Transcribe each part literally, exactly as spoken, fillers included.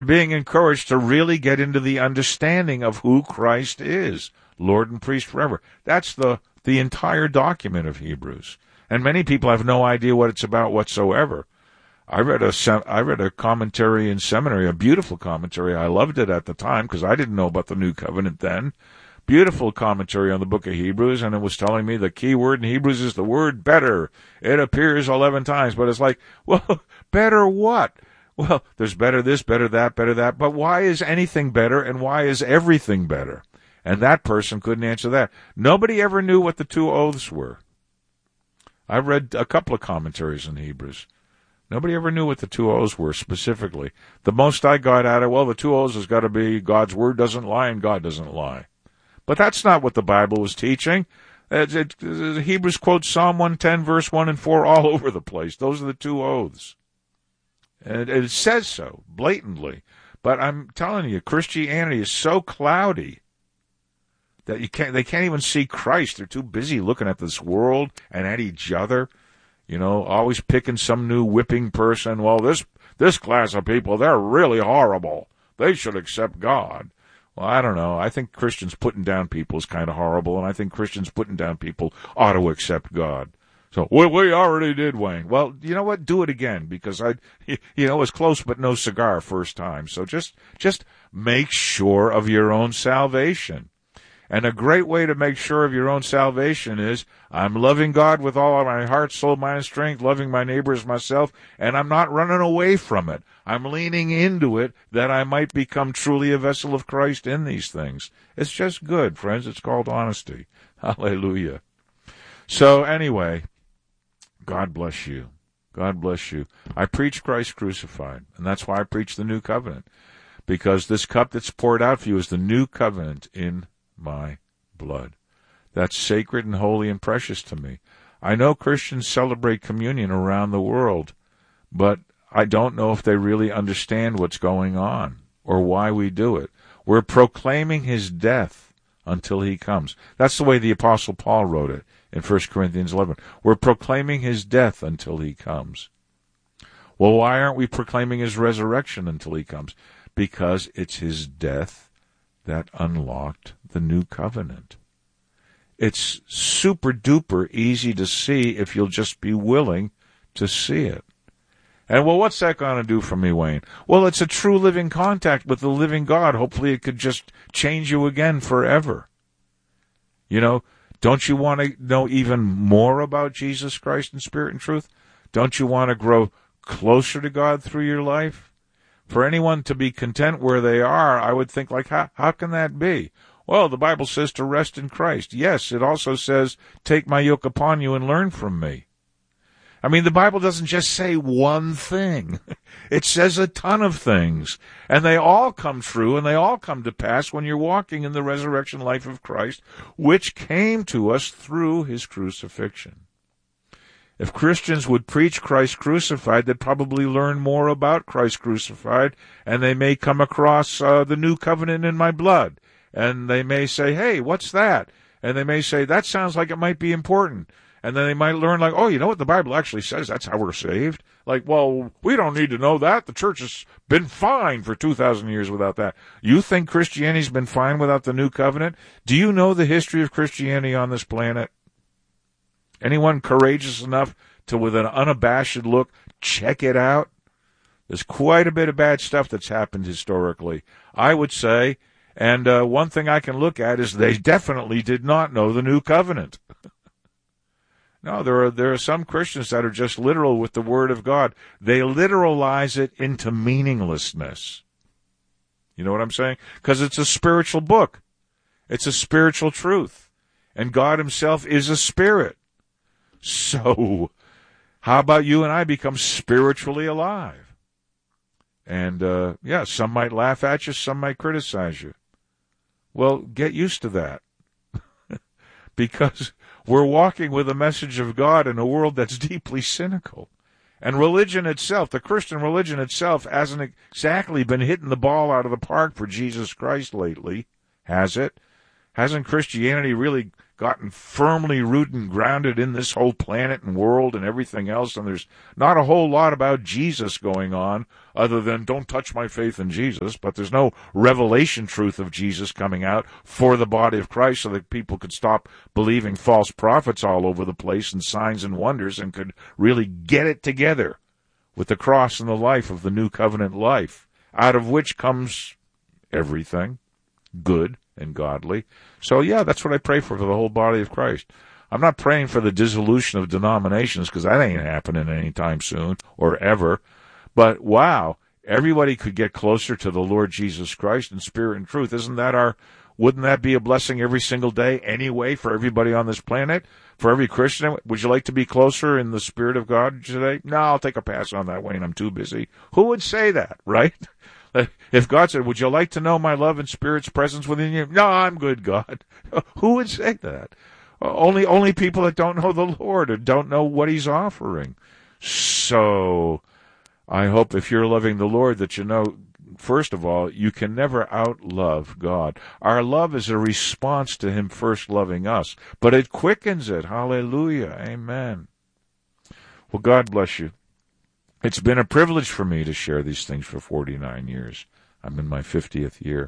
being encouraged to really get into the understanding of who Christ is, Lord and priest forever. That's the, the entire document of Hebrews. And many people have no idea what it's about whatsoever. I read a I read a commentary in seminary, a beautiful commentary. I loved it at the time because I didn't know about the New Covenant then. Beautiful commentary on the book of Hebrews, and it was telling me the key word in Hebrews is the word better. It appears eleven times, but it's like, well, better what? Well, there's better this, better that, better that, but why is anything better and why is everything better? And that person couldn't answer that. Nobody ever knew what the two oaths were. I read a couple of commentaries in Hebrews. Nobody ever knew what the two oaths were specifically. The most I got at it, well, the two oaths has got to be God's word doesn't lie and God doesn't lie. But that's not what the Bible was teaching. It, it, it, Hebrews quotes Psalm one ten, verse one and four all over the place. Those are the two oaths. And it says so, blatantly. But I'm telling you, Christianity is so cloudy that you can't, they can't even see Christ. They're too busy looking at this world and at each other. You know, always picking some new whipping person. Well, this this class of people, they're really horrible. They should accept God. Well, I don't know. I think Christians putting down people is kind of horrible, and I think Christians putting down people ought to accept God. So, we, we already did, Wayne. Well, you know what? Do it again, because I, you know, it's close but no cigar first time. So just, just make sure of your own salvation. And a great way to make sure of your own salvation is, I'm loving God with all of my heart, soul, mind, and strength, loving my neighbor as myself, and I'm not running away from it. I'm leaning into it that I might become truly a vessel of Christ in these things. It's just good, friends. It's called honesty. Hallelujah. So anyway, God bless you. God bless you. I preach Christ crucified, and that's why I preach the new covenant, because this cup that's poured out for you is the new covenant in my blood. That's sacred and holy and precious to me. I know Christians celebrate communion around the world, but I don't know if they really understand what's going on or why we do it. We're proclaiming his death until he comes. That's the way the Apostle Paul wrote it in First Corinthians eleven. We're proclaiming his death until he comes. Well, why aren't we proclaiming his resurrection until he comes? Because it's his death that unlocked the new covenant. It's super duper easy to see if you'll just be willing to see it. And well, what's that going to do for me, Wayne? Well, it's a true living contact with the living God. Hopefully it could just change you again forever. You know, don't you want to know even more about Jesus Christ in spirit and truth? Don't you want to grow closer to God through your life? For anyone to be content where they are, I would think, like, how, how can that be? Well, the Bible says to rest in Christ. Yes, it also says, take my yoke upon you and learn from me. I mean, the Bible doesn't just say one thing. It says a ton of things. And they all come true and they all come to pass when you're walking in the resurrection life of Christ, which came to us through his crucifixion. If Christians would preach Christ crucified, they'd probably learn more about Christ crucified, and they may come across uh, the new covenant in my blood. And they may say, hey, what's that? And they may say, that sounds like it might be important. And then they might learn, like, oh, you know what the Bible actually says? That's how we're saved. Like, well, we don't need to know that. The church has been fine for two thousand years without that. You think Christianity's been fine without the new covenant? Do you know the history of Christianity on this planet? Anyone courageous enough to, with an unabashed look, check it out? There's quite a bit of bad stuff that's happened historically, I would say. And uh, one thing I can look at is they definitely did not know the new covenant. No, there are there are some Christians that are just literal with the Word of God. They literalize it into meaninglessness. You know what I'm saying? Because it's a spiritual book. It's a spiritual truth. And God himself is a spirit. So, how about you and I become spiritually alive? And, uh, yeah, some might laugh at you, some might criticize you. Well, get used to that. Because we're walking with the message of God in a world that's deeply cynical. And religion itself, the Christian religion itself, hasn't exactly been hitting the ball out of the park for Jesus Christ lately, has it? Hasn't Christianity really gotten firmly rooted and grounded in this whole planet and world and everything else, and there's not a whole lot about Jesus going on other than don't touch my faith in Jesus, but there's no revelation truth of Jesus coming out for the body of Christ so that people could stop believing false prophets all over the place and signs and wonders and could really get it together with the cross and the life of the new covenant life, out of which comes everything good and godly. So, yeah, that's what I pray for, for the whole body of Christ. I'm not praying for the dissolution of denominations because that ain't happening anytime soon or ever. But, wow, everybody could get closer to the Lord Jesus Christ in spirit and truth. Isn't that our, wouldn't that be a blessing every single day anyway for everybody on this planet? For every Christian? Would you like to be closer in the Spirit of God today? No, I'll take a pass on that, Wayne. I'm too busy. Who would say that, right? If God said, would you like to know my love and Spirit's presence within you? No, I'm good, God. Who would say that? Only only people that don't know the Lord or don't know what he's offering. So I hope if you're loving the Lord that you know, first of all, you can never outlove God. Our love is a response to him first loving us, but it quickens it. Hallelujah. Amen. Well, God bless you. It's been a privilege for me to share these things for forty-nine years. I'm in my fiftieth year.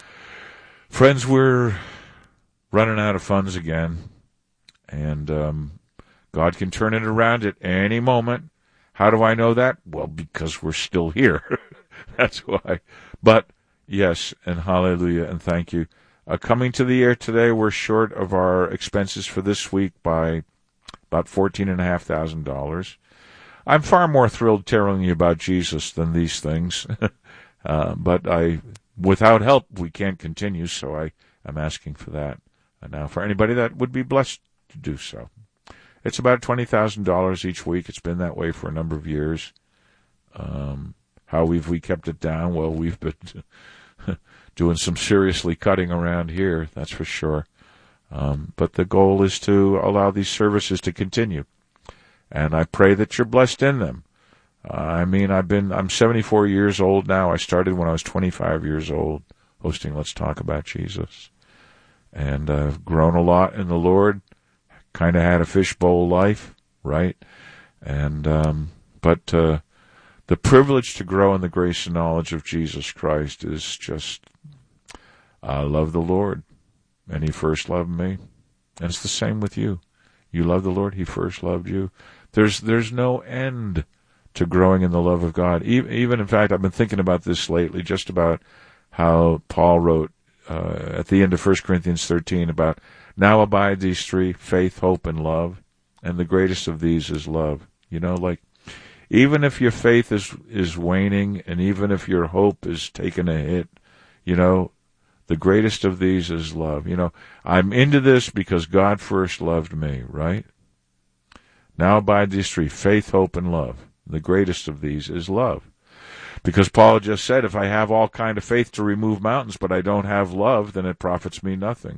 Friends, we're running out of funds again, and um, God can turn it around at any moment. How do I know that? Well, because we're still here. That's why. But, yes, and hallelujah, and thank you. Uh, coming to the air today, we're short of our expenses for this week by about fourteen thousand five hundred dollars. I'm far more thrilled telling you about Jesus than these things. uh, but I, without help, we can't continue, so I am asking for that. And now for anybody that would be blessed to do so. It's about twenty thousand dollars each week. It's been that way for a number of years. Um, how we've we kept it down? Well, we've been doing some seriously cutting around here, that's for sure. Um, but the goal is to allow these services to continue. And I pray that you're blessed in them. Uh, I mean, I've been, I'm seventy-four years old now. I started when I was twenty-five years old, hosting Let's Talk About Jesus. And I've grown a lot in the Lord. Kind of had a fishbowl life, right? And, um, but, uh, the privilege to grow in the grace and knowledge of Jesus Christ is just, I love the Lord. And he first loved me. And it's the same with you. You love the Lord, he first loved you. There's there's no end to growing in the love of God. Even, even in fact, I've been thinking about this lately, just about how Paul wrote uh, at the end of First Corinthians thirteen about, now abide these three, faith, hope, and love, and the greatest of these is love. You know, like, even if your faith is, is waning, and even if your hope is taking a hit, you know, the greatest of these is love. You know, I'm into this because God first loved me, right? Now abide these three, faith, hope, and love. The greatest of these is love. Because Paul just said, if I have all kind of faith to remove mountains, but I don't have love, then it profits me nothing.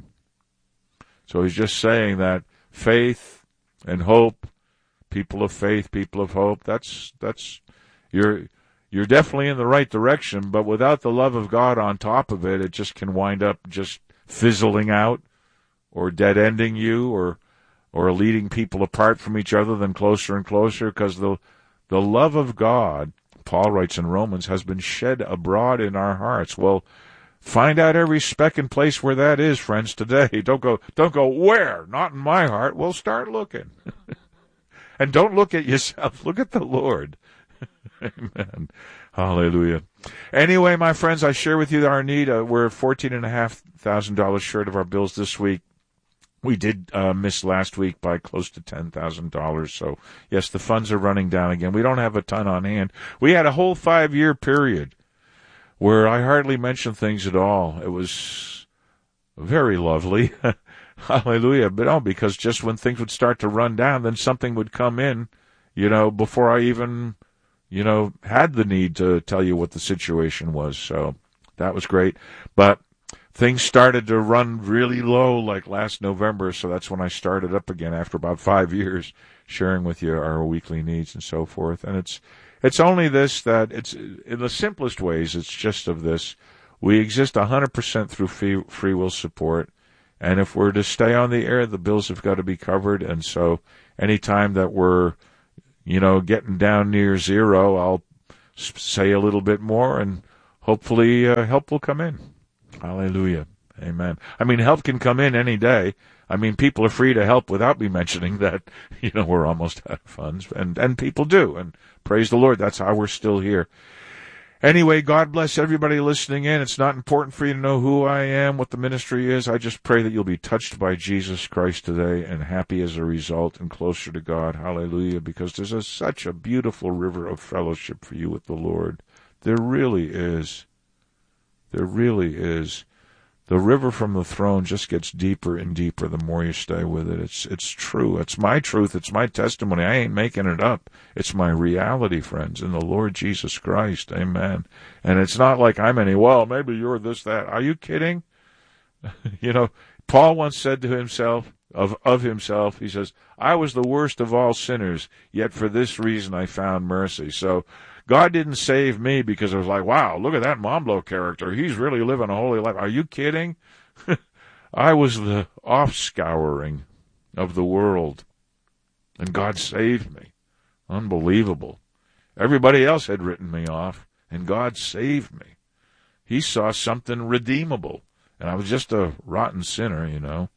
So he's just saying that faith and hope, people of faith, people of hope, that's, that's, you're, you're definitely in the right direction, but without the love of God on top of it, it just can wind up just fizzling out or dead-ending you or or leading people apart from each other, then closer and closer, because the the love of God, Paul writes in Romans, has been shed abroad in our hearts. Well, find out every speck and place where that is, friends, today. Don't go, don't go, where? Not in my heart. Well, start looking. And don't look at yourself. Look at the Lord. Amen. Hallelujah. Anyway, my friends, I share with you our need. Uh, we're fourteen and a half thousand dollars short of our bills this week. We did uh, miss last week by close to ten thousand dollars. So, yes, the funds are running down again. We don't have a ton on hand. We had a whole five-year period where I hardly mentioned things at all. It was very lovely. Hallelujah. But no, because just when things would start to run down, then something would come in, you know, before I even, you know, had the need to tell you what the situation was. So that was great. But things started to run really low like last November, so that's when I started up again after about five years sharing with you our weekly needs and so forth. And it's it's only this, that it's in the simplest ways, it's just of this. We exist one hundred percent through free, free will support. And if we're to stay on the air, the bills have got to be covered. And so anytime that we're, you know, getting down near zero, I'll say a little bit more, and hopefully uh, help will come in. Hallelujah. Amen. I mean, help can come in any day. I mean, people are free to help without me mentioning that, you know, we're almost out of funds. And, and people do. And praise the Lord, that's how we're still here. Anyway, God bless everybody listening in. It's not important for you to know who I am, what the ministry is. I just pray that you'll be touched by Jesus Christ today and happy as a result and closer to God. Hallelujah. Because there's a, such a beautiful river of fellowship for you with the Lord. There really is. There really is. The river from the throne just gets deeper and deeper the more you stay with it. It's it's true. It's my truth. It's my testimony. I ain't making it up. It's my reality, friends, in the Lord Jesus Christ. Amen. And it's not like I'm any, well, maybe you're this, that. Are you kidding? You know, Paul once said to himself, of, of himself, he says, I was the worst of all sinners, yet for this reason I found mercy. So God didn't save me because I was like, wow, look at that Momblo character. He's really living a holy life. Are you kidding? I was the offscouring of the world, and God saved me. Unbelievable. Everybody else had written me off, and God saved me. He saw something redeemable, and I was just a rotten sinner, you know.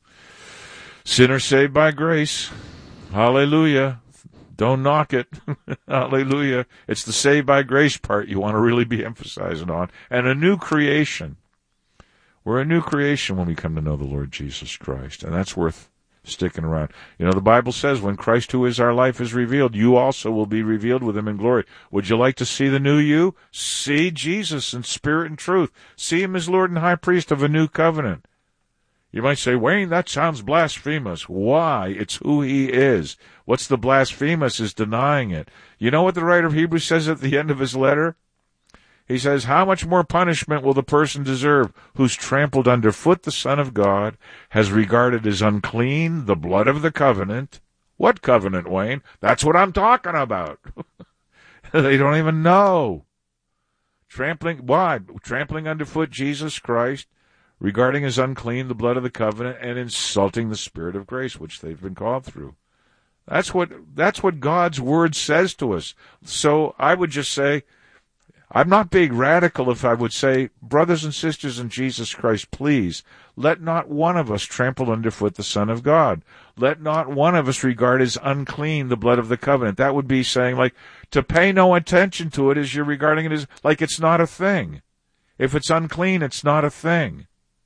Sinner saved by grace. Hallelujah. Don't knock it. Hallelujah. It's the saved by grace part you want to really be emphasizing on. And a new creation. We're a new creation when we come to know the Lord Jesus Christ. And that's worth sticking around. You know, the Bible says when Christ, who is our life, is revealed, you also will be revealed with him in glory. Would you like to see the new you? See Jesus in spirit and truth. See him as Lord and high priest of a new covenant. You might say, Wayne, that sounds blasphemous. Why? It's who he is. What's the blasphemous is denying it. You know what the writer of Hebrews says at the end of his letter? He says, how much more punishment will the person deserve who's trampled underfoot the Son of God, has regarded as unclean the blood of the covenant? What covenant, Wayne? That's what I'm talking about. They don't even know. Trampling, why? Trampling underfoot Jesus Christ, regarding as unclean the blood of the covenant, and insulting the Spirit of grace, which they've been called through. That's what that's what God's word says to us. So I would just say, I'm not being radical if I would say, brothers and sisters in Jesus Christ, please, let not one of us trample underfoot the Son of God. Let not one of us regard as unclean the blood of the covenant. That would be saying, like, to pay no attention to it as you're regarding it as, like it's not a thing. If it's unclean, it's not a thing.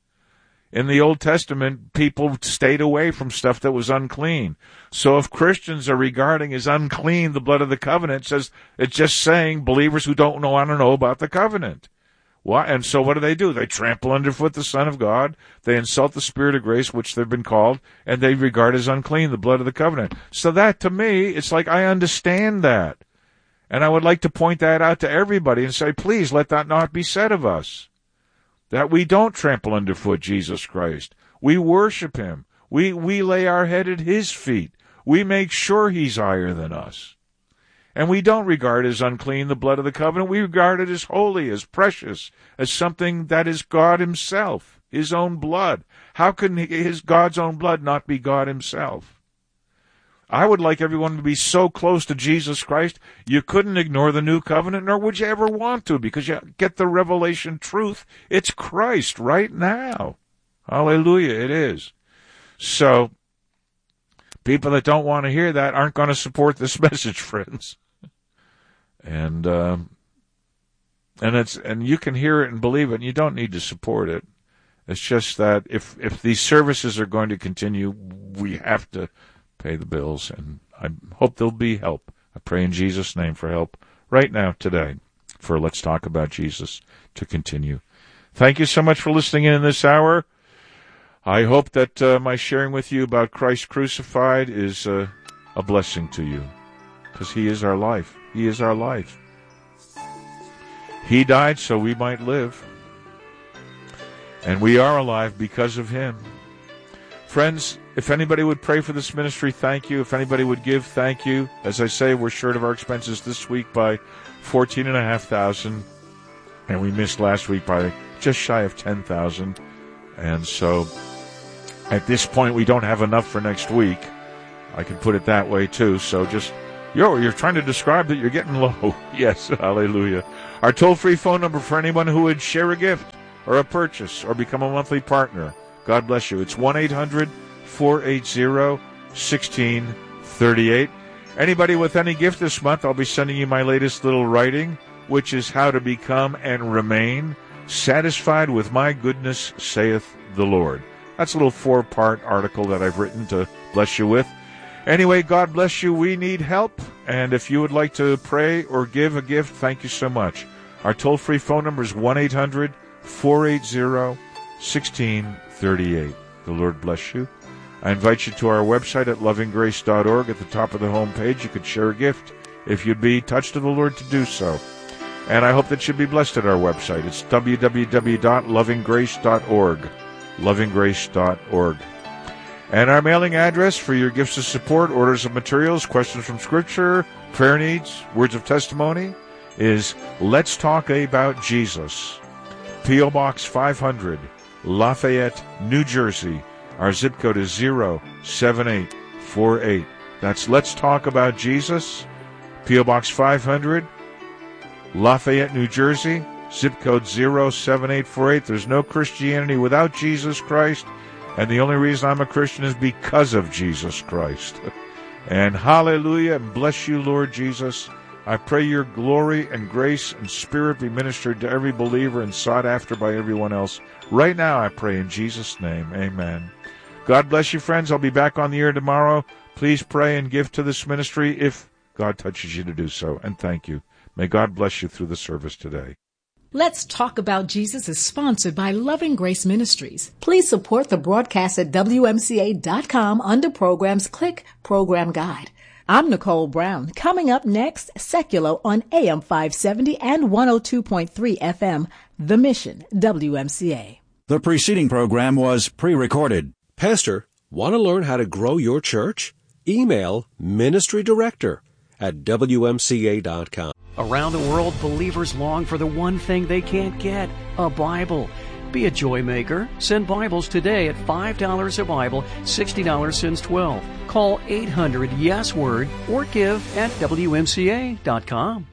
In the Old Testament, people stayed away from stuff that was unclean. So if Christians are regarding as unclean the blood of the covenant, it says, it's just saying believers who don't know, want to know about the covenant. Why? And so what do they do? They trample underfoot the Son of God. They insult the Spirit of grace, which they've been called, and they regard as unclean the blood of the covenant. So that, to me, it's like I understand that. And I would like to point that out to everybody and say, please, let that not be said of us. That we don't trample underfoot Jesus Christ. We worship him. We, we lay our head at his feet. We make sure he's higher than us. And we don't regard as unclean the blood of the covenant. We regard it as holy, as precious, as something that is God himself, his own blood. How can his God's own blood not be God himself? I would like everyone to be so close to Jesus Christ, you couldn't ignore the new covenant, nor would you ever want to, because you get the revelation truth. It's Christ right now. Hallelujah, it is. So, people that don't want to hear that aren't going to support this message, friends. And, um, and it's, and you can hear it and believe it, and you don't need to support it. It's just that if, if these services are going to continue, we have to pay the bills, and I hope there'll be help. I pray in Jesus' name for help right now, today, for Let's Talk About Jesus to continue. Thank you so much for listening in in this hour. I hope that uh, my sharing with you about Christ crucified is uh, a blessing to you, because he is our life. He is our life. He died so we might live, and we are alive because of him. Friends, if anybody would pray for this ministry, thank you. If anybody would give, thank you. As I say, we're short of our expenses this week by fourteen and a half thousand, and we missed last week by just shy of ten thousand. And so at this point, we don't have enough for next week. I can put it that way, too. So just, yo, you're trying to describe that you're getting low. Yes, hallelujah. Our toll-free phone number for anyone who would share a gift or a purchase or become a monthly partner. God bless you. It's one eight hundred four eight zero one six three eight. Anybody with any gift this month, I'll be sending you my latest little writing, which is How to Become and Remain Satisfied with My Goodness, Saith the Lord. That's a little four-part article that I've written to bless you with. Anyway, God bless you. We need help. And if you would like to pray or give a gift, thank you so much. Our toll-free phone number is one eight hundred four eight zero one six three eight. The Lord bless you. I invite you to our website at loving grace dot org. At the top of the home page, you could share a gift if you'd be touched of the Lord to do so. And I hope that you'd be blessed at our website. It's w w w dot loving grace dot org. loving grace dot org. And our mailing address for your gifts of support, orders of materials, questions from Scripture, prayer needs, words of testimony is Let's Talk About Jesus. P O. Box five hundred, Lafayette, New Jersey. Our zip code is zero seven eight four eight. That's Let's Talk About Jesus. P O. Box five hundred, Lafayette, New Jersey. Zip code zero seven eight four eight. There's no Christianity without Jesus Christ. And the only reason I'm a Christian is because of Jesus Christ. And hallelujah, and bless you, Lord Jesus. I pray your glory and grace and spirit be ministered to every believer and sought after by everyone else. Right now, I pray in Jesus' name. Amen. God bless you, friends. I'll be back on the air tomorrow. Please pray and give to this ministry if God touches you to do so. And thank you. May God bless you through the service today. Let's Talk About Jesus is sponsored by Loving Grace Ministries. Please support the broadcast at W M C A dot com under Programs. Click Program Guide. I'm Nicole Brown. Coming up next, Secular on A M five seventy and one oh two point three F M, The Mission, W M C A. The preceding program was pre-recorded. Pastor, want to learn how to grow your church? Email Ministry Director at W M C A dot com. Around the world, believers long for the one thing they can't get, a Bible. Be a joy maker. Send Bibles today at five dollars a Bible, sixty dollars since twelve. Call eight hundred yes word or give at W M C A dot com.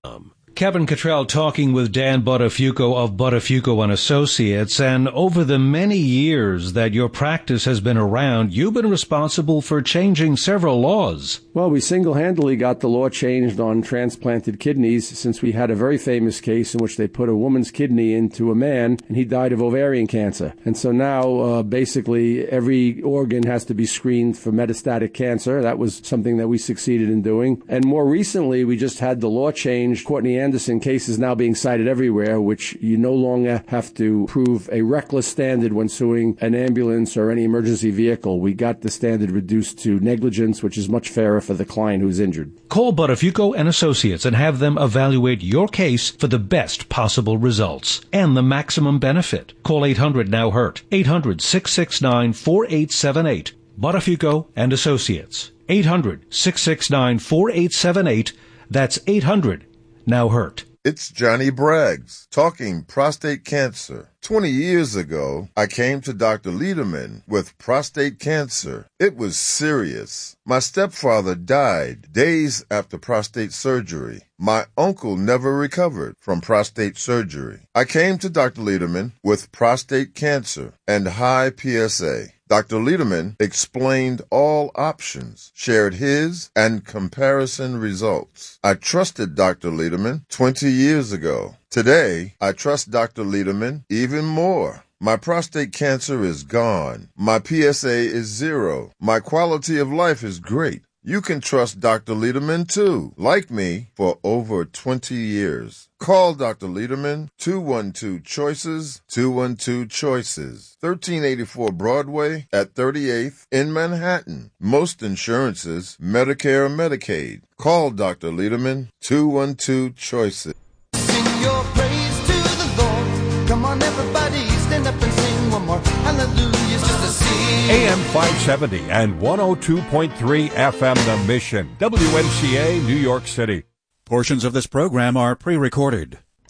Kevin Cottrell talking with Dan Buttafuoco of Buttafuoco and Associates, and over the many years that your practice has been around, you've been responsible for changing several laws. Well, we single-handedly got the law changed on transplanted kidneys, since we had a very famous case in which they put a woman's kidney into a man, and he died of ovarian cancer. And so now, uh, basically, every organ has to be screened for metastatic cancer. That was something that we succeeded in doing. And more recently, we just had the law changed. Courtney Anderson case is now being cited everywhere, which you no longer have to prove a reckless standard when suing an ambulance or any emergency vehicle. We got the standard reduced to negligence, which is much fairer for the client who's injured. Call Buttafuoco and Associates and have them evaluate your case for the best possible results and the maximum benefit. Call eight hundred now hurt, eight hundred six six nine four eight seven eight. Buttafuoco and Associates, eight hundred six six nine four eight seven eight. That's eight hundred now hurt. It's Johnny Braggs, talking prostate cancer. Twenty years ago, I came to Doctor Lederman with prostate cancer. It was serious. My stepfather died days after prostate surgery. My uncle never recovered from prostate surgery. I came to Doctor Lederman with prostate cancer and high P S A. Doctor Lederman explained all options, shared his and comparison results. I trusted Doctor Lederman twenty years ago. Today, I trust Doctor Lederman even more. My prostate cancer is gone. My P S A is zero. My quality of life is great. You can trust Doctor Lederman, too, like me, for over twenty years. Call Doctor Lederman, two one two choices, two one two choices, thirteen eighty-four Broadway at thirty-eighth in Manhattan. Most insurances, Medicare or Medicaid. Call Doctor Lederman, two one two choices. Sing your praise to the Lord. Come on, everybody, stand up and sing one more. Hallelujah, just to see. A M five seventy and one oh two point three F M The Mission, W M C A, New York City. Portions of this program are pre-recorded.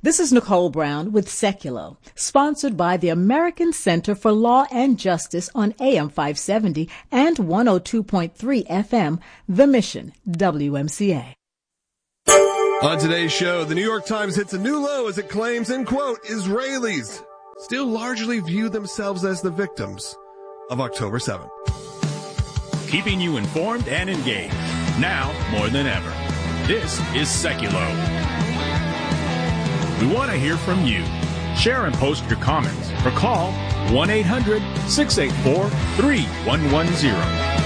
This is Nicole Brown with Seculo, sponsored by the American Center for Law and Justice on A M five seventy and one oh two point three F M, The Mission, W M C A. On today's show, the New York Times hits a new low as it claims, and quote, Israelis still largely view themselves as the victims of October seventh. Keeping you informed and engaged, now more than ever. This is Seculo. We want to hear from you. Share and post your comments or call one eight hundred six eight four three one one zero.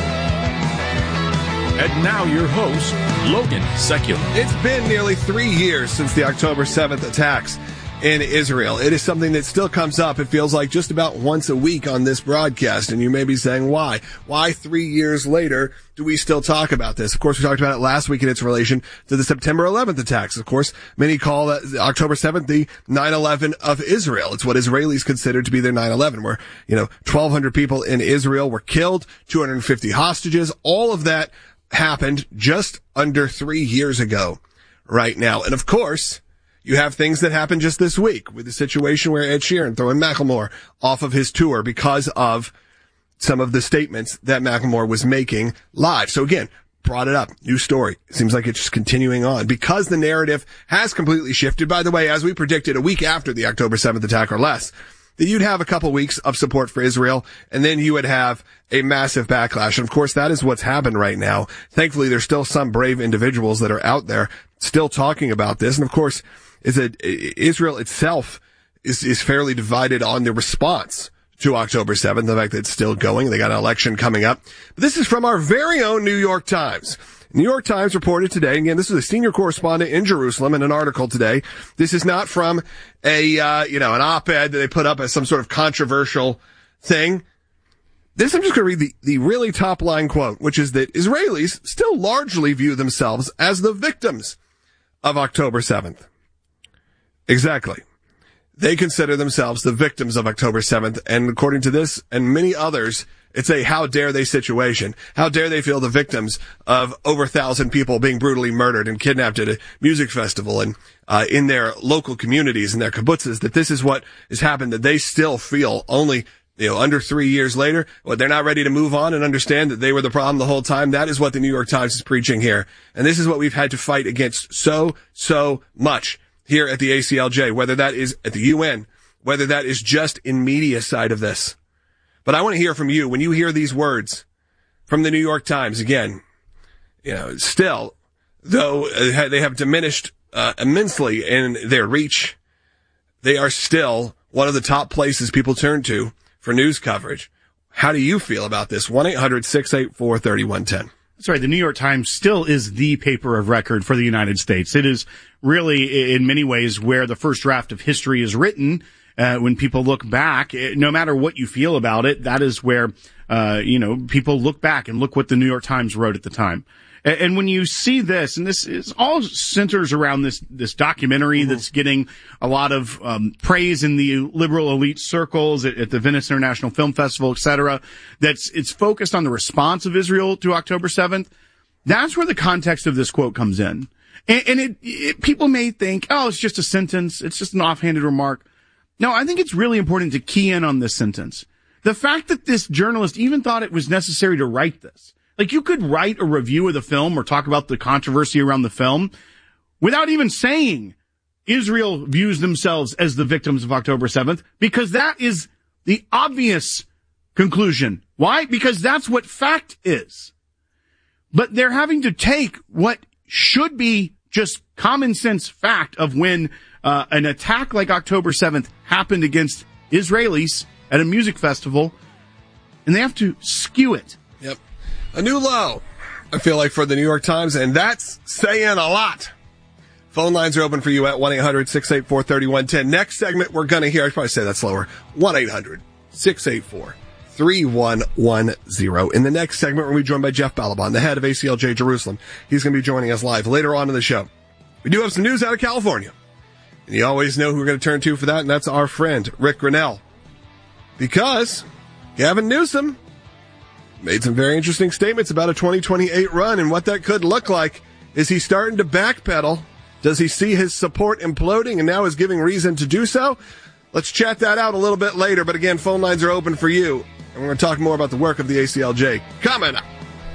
And now your host, Logan Seculo. It's been nearly three years since the October seventh attacks in Israel. It is something that still comes up, it feels like, just about once a week on this broadcast. And you may be saying, why? Why three years later do we still talk about this? Of course, we talked about it last week in its relation to the September eleventh attacks. Of course, many call that October seventh the nine eleven of Israel. It's what Israelis consider to be their nine eleven, where, you know, twelve hundred people in Israel were killed, two hundred fifty hostages. All of that happened just under three years ago right now. And of course, you have things that happened just this week with the situation where Ed Sheeran throwing Macklemore off of his tour because of some of the statements that Macklemore was making live. So again, brought it up. New story. It seems like it's just continuing on because the narrative has completely shifted. By the way, as we predicted a week after the October seventh attack or less, that you'd have a couple weeks of support for Israel, and then you would have a massive backlash. And of course, that is what's happened right now. Thankfully, there's still some brave individuals that are out there still talking about this. And of course, is that Israel itself is, is fairly divided on the response to October seventh, the fact that it's still going. They got an election coming up. But this is from our very own New York Times. New York Times reported today, again, this is a senior correspondent in Jerusalem in an article today. This is not from a, uh, you know, an op-ed that they put up as some sort of controversial thing. This, I'm just going to read the, the really top line quote, which is that Israelis still largely view themselves as the victims of October seventh. Exactly. They consider themselves the victims of October seventh, and according to this and many others, it's a how dare they situation. How dare they feel the victims of over a thousand people being brutally murdered and kidnapped at a music festival and uh, in their local communities and their kibbutzes, that this is what has happened, that they still feel only, you know, under three years later, well, they're not ready to move on and understand that they were the problem the whole time. That is what the New York Times is preaching here. And this is what we've had to fight against so, so much here at the A C L J, whether that is at the U N, whether that is just in media side of this. But I want to hear from you when you hear these words from the New York Times. Again, you know, still, though uh, they have diminished uh, immensely in their reach, they are still one of the top places people turn to for news coverage. How do you feel about this? one eight hundred six eight four three one one zero. That's right. The New York Times still is the paper of record for the United States. It is really, in many ways, where the first draft of history is written. Uh, when people look back, no matter what you feel about it, that is where, uh, you know, people look back and look what the New York Times wrote at the time. And, and when you see this, and this is all centers around this, this documentary mm-hmm. that's getting a lot of, um, praise in the liberal elite circles at, at the Venice International Film Festival, et cetera, that's, it's focused on the response of Israel to October seventh. That's where the context of this quote comes in. And, and it, it, people may think, oh, it's just a sentence. It's just an offhanded remark. No, I think it's really important to key in on this sentence. The fact that this journalist even thought it was necessary to write this. Like, you could write a review of the film or talk about the controversy around the film without even saying Israel views themselves as the victims of October seventh, because that is the obvious conclusion. Why? Because that's what fact is. But they're having to take what should be just common sense fact of when uh, an attack like October seventh happened against Israelis at a music festival, and they have to skew it. Yep. A new low, I feel like, for the New York Times, and that's saying a lot. Phone lines are open for you at one eight hundred six eight four three one one zero. Next segment, we're going to hear, I should probably say that slower, one eight hundred six eight four three one one zero. In the next segment, we're going to be joined by Jeff Balaban, the head of A C L J Jerusalem. He's going to be joining us live later on in the show. We do have some news out of California, and you always know who we're going to turn to for that, and that's our friend, Rick Grinnell. Because Gavin Newsom made some very interesting statements about a twenty twenty-eight run, and what that could look like. Is he starting to backpedal Does he see his support imploding and now is giving reason to do so? Let's chat that out a little bit later. But again, phone lines are open for you. And we're going to talk more about the work of the A C L J coming up.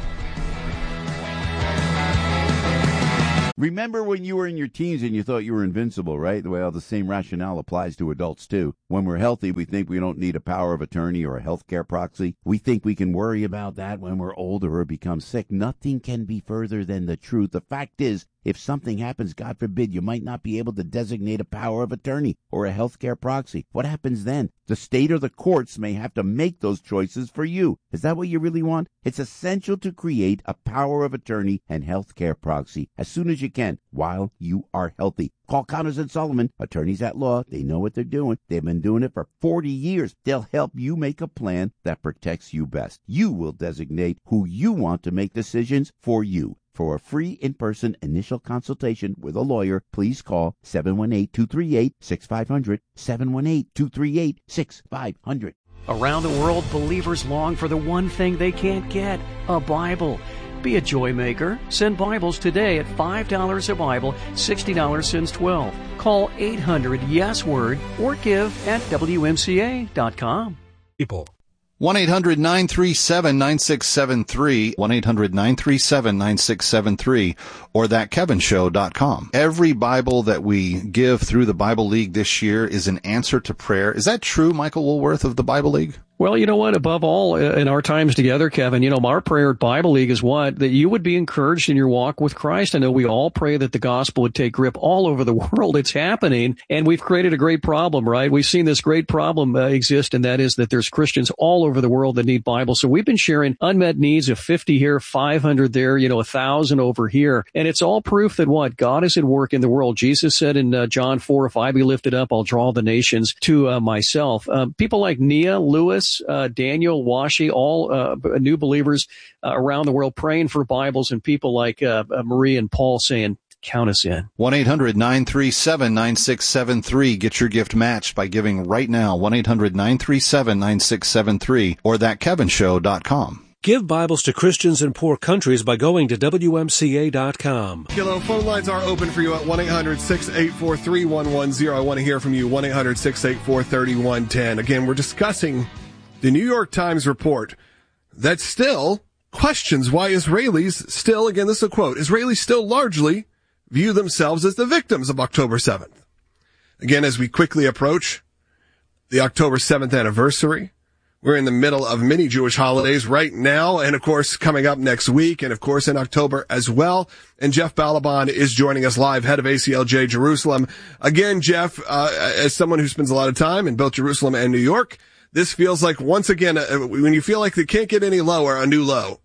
Remember when you were in your teens and you thought you were invincible, right? Well, the same rationale applies to adults, too. When we're healthy, we think we don't need a power of attorney or a healthcare proxy. We think we can worry about that when we're older or become sick. Nothing can be further than the truth. The fact is, if something happens, God forbid, you might not be able to designate a power of attorney or a healthcare proxy. What happens then? The state or the courts may have to make those choices for you. Is that what you really want? It's essential to create a power of attorney and healthcare proxy as soon as you can while you are healthy. Call Connors and Sullivan, attorneys at law. They know what they're doing. They've been doing it for forty years. They'll help you make a plan that protects you best. You will designate who you want to make decisions for you. For a free in-person initial consultation with a lawyer, please call seven one eight, two three eight, six five zero zero, seven one eight, two three eight, six five zero zero. Around the world, believers long for the one thing they can't get, a Bible. Be a joy maker. Send Bibles today at five dollars a Bible, sixty dollars since twelve. Call eight hundred yes word or give at W M C A dot com. People. one eight hundred nine three seven nine six seven three, one eight hundred nine three seven nine six seven three, or that kevin show dot com. Every Bible that we give through the Bible League this year is an answer to prayer. Is that true, Michael Woolworth of the Bible League? Well, you know what? Above all, in our times together, Kevin, you know, our prayer at Bible League is what? That you would be encouraged in your walk with Christ. I know we all pray that the gospel would take grip all over the world. It's happening, and we've created a great problem, right? We've seen this great problem uh, exist, and that is that there's Christians all over the world that need Bibles. So we've been sharing unmet needs of fifty here, five hundred there, you know, one thousand over here. And it's all proof that what? God is at work in the world. Jesus said in uh, John four, if I be lifted up, I'll draw the nations to uh, myself. Uh, people like Nia, Lewis, Uh, Daniel, Washi, all uh, new believers uh, around the world praying for Bibles, and people like uh, uh, Marie and Paul saying, count us in. one eight hundred nine three seven nine six seven three. Get your gift matched by giving right now. one eight hundred nine three seven nine six seven three or that kevin show dot com. Give Bibles to Christians in poor countries by going to W M C A dot com. Kilo, phone lines are open for you at one eight hundred six eight four three one one zero. I want to hear from you, one eight hundred six eight four three one one zero. Again, we're discussing the New York Times report that still questions why Israelis still, again, this is a quote, Israelis still largely view themselves as the victims of October seventh. Again, as we quickly approach the October seventh anniversary, we're in the middle of many Jewish holidays right now, and of course coming up next week, and of course in October as well. And Jeff Balaban is joining us live, head of A C L J Jerusalem. Again, Jeff, uh, as someone who spends a lot of time in both Jerusalem and New York, this feels like, once again, uh, when you feel like they can't get any lower, a new low.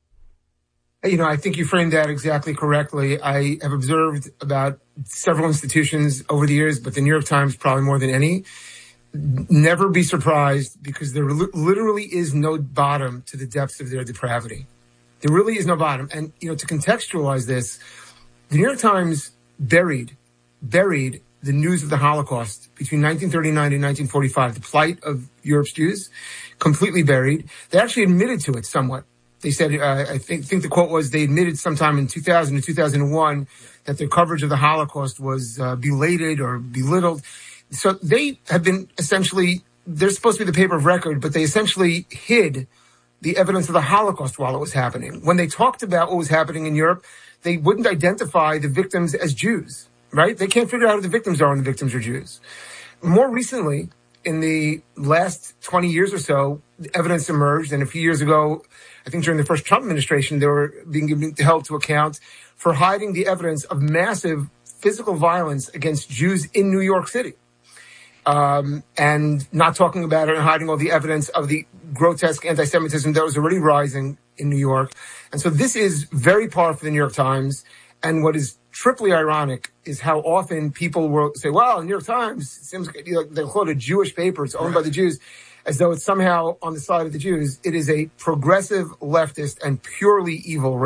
You know, I think you framed that exactly correctly. I have observed about several institutions over the years, but the New York Times probably more than any. Never be surprised, because there li- literally is no bottom to the depths of their depravity. There really is no bottom. And, you know, to contextualize this, the New York Times buried, buried the news of the Holocaust between nineteen thirty-nine and nineteen forty-five, the plight of Europe's Jews, completely buried. They actually admitted to it somewhat. They said, uh, I think, think the quote was, they admitted sometime in two thousand and two thousand one that their coverage of the Holocaust was uh, belated or belittled. So they have been essentially, they're supposed to be the paper of record, but they essentially hid the evidence of the Holocaust while it was happening. When they talked about what was happening in Europe, they wouldn't identify the victims as Jews. Right? They can't figure out who the victims are when the victims are Jews. More recently, in the last twenty years or so, evidence emerged. And a few years ago, I think during the first Trump administration, they were being held to account for hiding the evidence of massive physical violence against Jews in New York City. Um, and not talking about it and hiding all the evidence of the grotesque anti-Semitism that was already rising in New York. And so this is very par for the New York Times. And what is triply ironic is how often people will say, well, New York Times, seems you know, they'll quote a Jewish paper, it's owned right by the Jews, as though it's somehow on the side of the Jews. It is a progressive, leftist, and purely evil rag.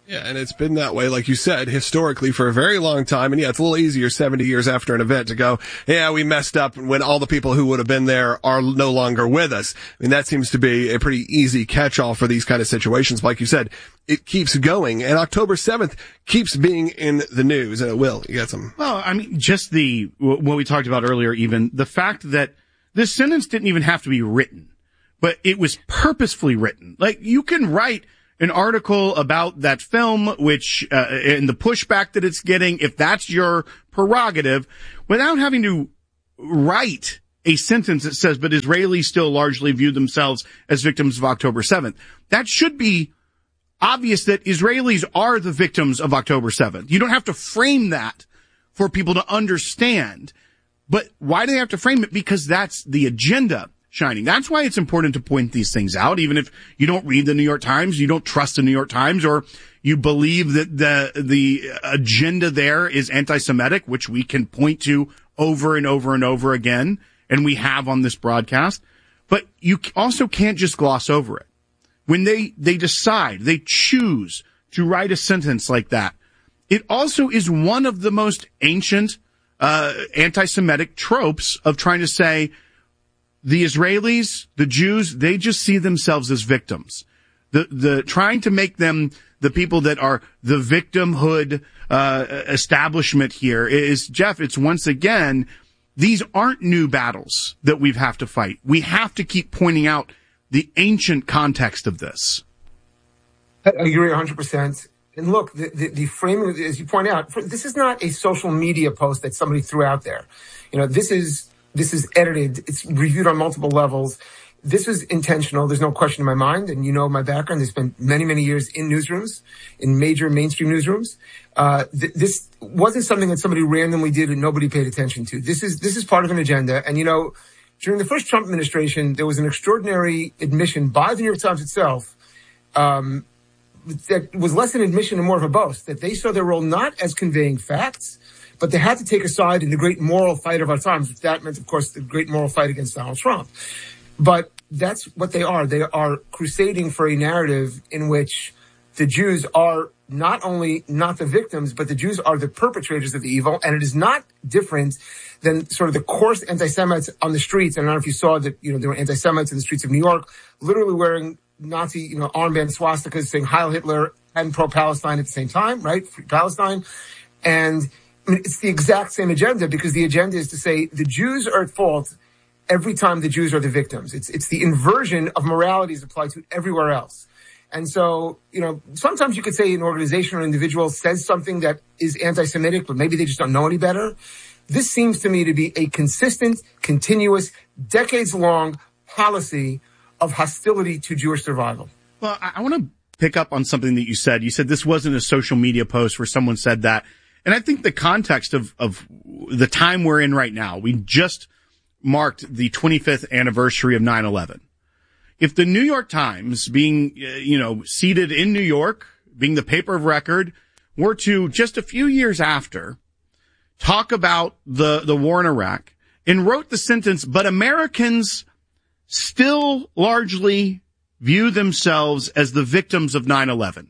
Yeah, and it's been that way, like you said, historically for a very long time. And yeah, it's a little easier seventy years after an event to go, yeah, we messed up when all the people who would have been there are no longer with us. I mean, that seems to be a pretty easy catch-all for these kind of situations. Like you said, it keeps going, and October seventh keeps being in the news, and it will. You got some. Well, I mean, just the, what we talked about earlier, even the fact that this sentence didn't even have to be written, but it was purposefully written. Like, you can write an article about that film, which, uh, and the pushback that it's getting, if that's your prerogative, without having to write a sentence that says, but Israelis still largely view themselves as victims of October seventh. That should be obvious that Israelis are the victims of October seventh. You don't have to frame that for people to understand. But why do they have to frame it? Because that's the agenda shining. That's why it's important to point these things out, even if you don't read the New York Times, you don't trust the New York Times, or you believe that the the agenda there is anti-Semitic, which we can point to over and over and over again, and we have on this broadcast. But you also can't just gloss over it. When they, they decide, they choose to write a sentence like that, it also is one of the most ancient uh anti-Semitic tropes of trying to say, the Israelis, the Jews, they just see themselves as victims. The, the, trying to make them the people that are the victimhood, uh, establishment here is, Jeff, it's once again, these aren't new battles that we have to fight. We have to keep pointing out the ancient context of this. I agree one hundred percent. And look, the, the, the framing, as you point out, this is not a social media post that somebody threw out there. You know, this is, This is edited. It's reviewed on multiple levels. This is intentional. There's no question in my mind. And you know my background. I spent many, many years in newsrooms, in major mainstream newsrooms. Uh, th- this wasn't something that somebody randomly did and nobody paid attention to. This is, this is part of an agenda. And you know, during the first Trump administration, there was an extraordinary admission by the New York Times itself, um, that was less an admission and more of a boast, that they saw their role not as conveying facts, but they had to take a side in the great moral fight of our times, which that meant, of course, the great moral fight against Donald Trump. But that's what they are. They are crusading for a narrative in which the Jews are not only not the victims, but the Jews are the perpetrators of the evil. And it is not different than sort of the coarse anti-Semites on the streets. And I don't know if you saw that, you know, there were anti-Semites in the streets of New York, literally wearing Nazi, you know, armband swastikas saying Heil Hitler and pro-Palestine at the same time, right? Free Palestine. And I mean, it's the exact same agenda, because the agenda is to say the Jews are at fault every time the Jews are the victims. It's, it's the inversion of morality is applied to everywhere else. And so, you know, sometimes you could say an organization or individual says something that is anti-Semitic, but maybe they just don't know any better. This seems to me to be a consistent, continuous, decades-long policy of hostility to Jewish survival. Well, I, I want to pick up on something that you said. You said this wasn't a social media post where someone said that. And I think the context of, of the time we're in right now, we just marked the twenty-fifth anniversary of nine eleven. If the New York Times, being, uh, you know, seated in New York, being the paper of record, were to just a few years after talk about the, the war in Iraq and wrote the sentence, but Americans still largely view themselves as the victims of nine eleven.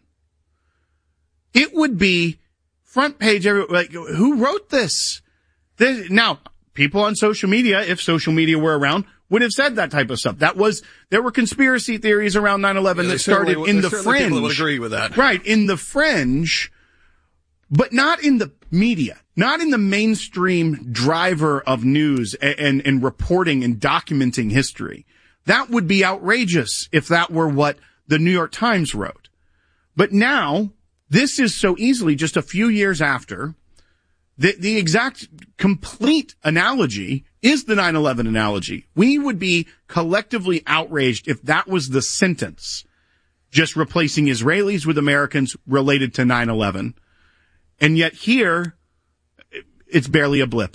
It would be front page, like, who wrote this? this? Now, people on social media, if social media were around, would have said that type of stuff. That was, there were conspiracy theories around nine eleven yeah, that started in the fringe. People would agree with that. Right, in the fringe, but not in the media, not in the mainstream driver of news and, and, and reporting and documenting history. That would be outrageous if that were what the New York Times wrote. But now, this is so easily just a few years after. The, the exact complete analogy is the nine eleven analogy. We would be collectively outraged if that was the sentence, just replacing Israelis with Americans related to nine eleven. And yet here, it's barely a blip.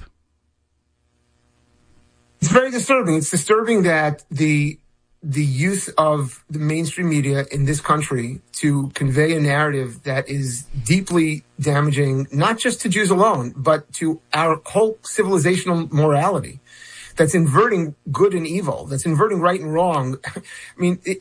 It's very disturbing. It's disturbing that the the use of the mainstream media in this country to convey a narrative that is deeply damaging, not just to Jews alone, but to our whole civilizational morality, that's inverting good and evil, that's inverting right and wrong. I mean, it's